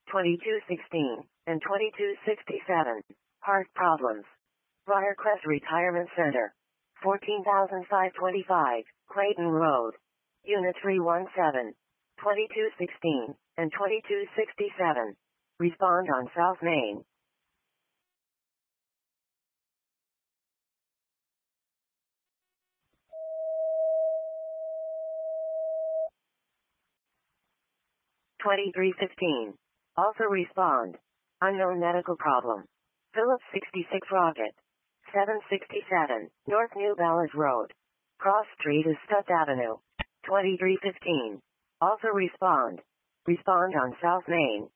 2216, and 2267. Heart problems. Briarcrest Retirement Center. 14,525, Clayton Road. Unit 317. 2216, and 2267. Respond on South Main. (2315). Also respond. Unknown medical problem. Phillips 66 Rocket. 767, North New Ballas Road. Cross Street is Stutz Avenue. 2315. Also respond. Respond on South Main.